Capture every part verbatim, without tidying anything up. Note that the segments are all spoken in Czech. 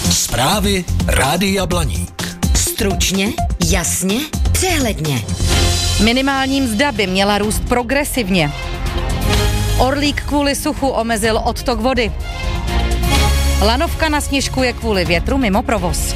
Zprávy Rádia Blaník. Stručně, jasně, přehledně. Minimální mzda by měla růst progresivně. Orlík kvůli suchu omezil odtok vody. Lanovka nasněžkuje kvůli větru mimo provoz.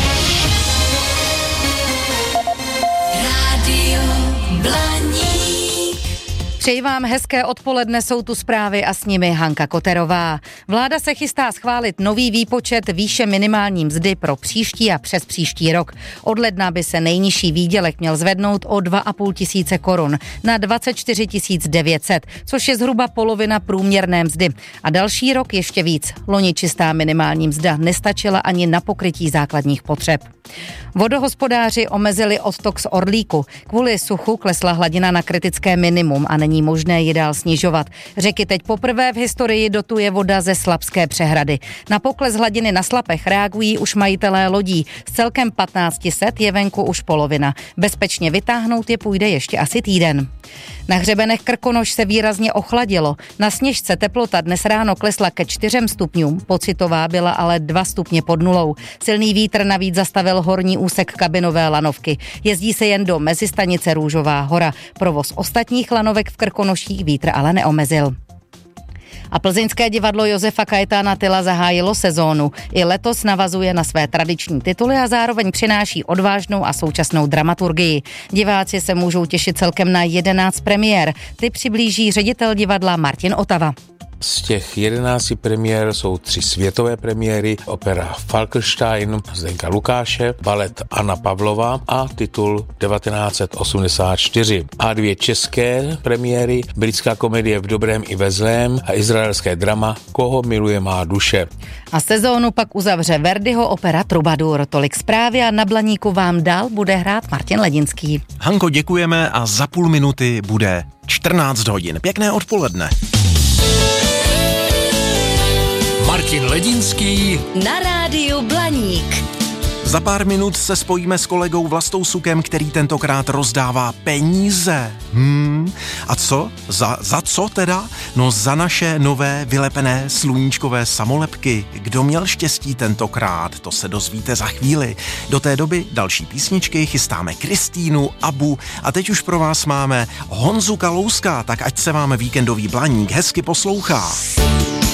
Rádio Blaník. Přeji vám hezké odpoledne, jsou tu zprávy a s nimi Hanka Koterová. Vláda se chystá schválit nový výpočet výše minimální mzdy pro příští a přes příští rok. Od ledna by se nejnižší výdělek měl zvednout o dva a půl tisíce korun na dvacet čtyři tisíc devět set, což je zhruba polovina průměrné mzdy. A další rok ještě víc. Loni čistá minimální mzda nestačila ani na pokrytí základních potřeb. Vodohospodáři omezili odtok z Orlíku. Kvůli suchu klesla hladina na kritické minimum a není možné ji dál snižovat. Řeky teď poprvé v historii dotuje voda ze Slapské přehrady. Na pokles hladiny na Slapech reagují už majitelé lodí. Z celkem patnáct set je venku už polovina. Bezpečně vytáhnout je půjde ještě asi týden. Na hřebenech Krkonoš se výrazně ochladilo. Na Sněžce teplota dnes ráno klesla ke čtyřem stupňům, pocitová byla ale dva stupně pod nulou. Silný vítr navíc zastavil horní úsek kabinové lanovky. Jezdí se jen do mezistanice Růžová hora. Provoz ostatních lanovek v Krkonoších vítr ale neomezil. A plzeňské divadlo Josefa Kajetána Tyla zahájilo sezónu. I letos navazuje na své tradiční tituly a zároveň přináší odvážnou a současnou dramaturgii. Diváci se můžou těšit celkem na jedenáct premiér. Ty přiblíží ředitel divadla Martin Otava. Z těch jedenácti premiér jsou tři světové premiéry, opera Falkenstein Zdenka Lukáše, balet Anna Pavlova a titul devatenáct set osmdesát čtyři. A dvě české premiéry, britská komedie V dobrém i ve zlém a izraelské drama Koho miluje má duše. A sezónu pak uzavře Verdiho opera Troubadour. Tolik zprávy a na Blaníku vám dál bude hrát Martin Ledinský. Hanko, děkujeme a za půl minuty bude čtrnáct hodin. Pěkné odpoledne. Martin Ledinský Na rádiu Blaník. Za pár minut se spojíme s kolegou Vlastou Sukem, který tentokrát rozdává peníze. Hmm. A co? Za, za co teda? No za naše nové vylepené sluníčkové samolepky. Kdo měl štěstí tentokrát? To se dozvíte za chvíli. Do té doby další písničky, chystáme Kristýnu, Abu a teď už pro vás máme Honzu Kalouska, tak ať se vám víkendový Blaník hezky poslouchá.